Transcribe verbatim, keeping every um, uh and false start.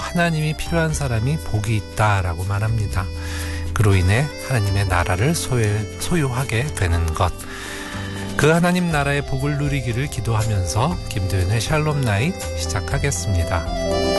하나님이 필요한 사람이 복이 있다라고 말합니다. 그로 인해 하나님의 나라를 소유, 소유하게 되는 것. 그 하나님 나라의 복을 누리기를 기도하면서 김도윤의 샬롬 나잇 시작하겠습니다.